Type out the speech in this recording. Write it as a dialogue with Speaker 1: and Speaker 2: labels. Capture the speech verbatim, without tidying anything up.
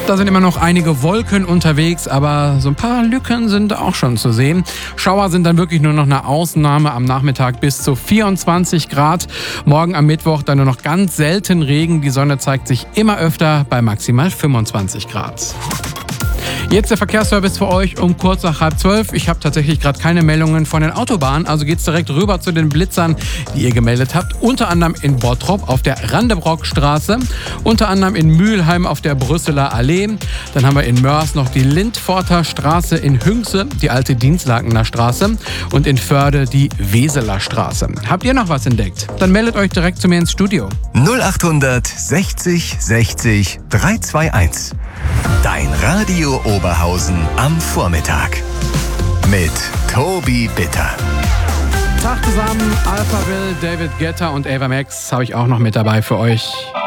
Speaker 1: Da sind immer noch einige Wolken unterwegs, aber so ein paar Lücken sind auch schon zu sehen. Schauer sind dann wirklich nur noch eine Ausnahme, am Nachmittag bis zu vierundzwanzig Grad. Morgen am Mittwoch dann nur noch ganz selten Regen. Die Sonne zeigt sich immer öfter bei maximal fünfundzwanzig Grad. Jetzt der Verkehrsservice für euch um kurz nach halb zwölf. Ich habe tatsächlich gerade keine Meldungen von den Autobahnen, also geht's direkt rüber zu den Blitzern, die ihr gemeldet habt. Unter anderem in Bottrop auf der Randebrockstraße, unter anderem in Mülheim auf der Brüsseler Allee. Dann haben wir in Mörs noch die Lindforter Straße, in Hünxe die alte Dienstlakener Straße und in Förde die Weseler Straße. Habt ihr noch was entdeckt? Dann meldet euch direkt zu mir ins Studio.
Speaker 2: null acht sechzig sechzig dreihundertzweiundzwanzig. Dein Radio Oberhausen am Vormittag. Mit Tobi Bitter.
Speaker 1: Tag zusammen, Alphaville, David Guetta und Ava Max habe ich auch noch mit dabei für euch.